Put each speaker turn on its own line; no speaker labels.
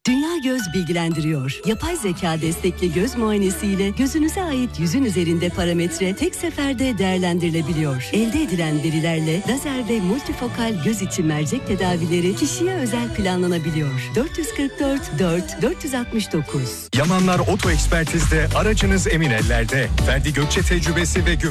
Dünya Göz bilgilendiriyor. Yapay zeka destekli göz muayenesiyle gözünüze ait yüzün üzerinde parametre tek seferde değerlendirilebiliyor. Elde edilen verilerle lazer ve multifokal göz içi mercek tedavileri kişiye özel planlanabiliyor. 444 4 469.
Yamanlar Oto Ekspertiz'de aracınız emin ellerde. Ferdi Gökçe tecrübesi ve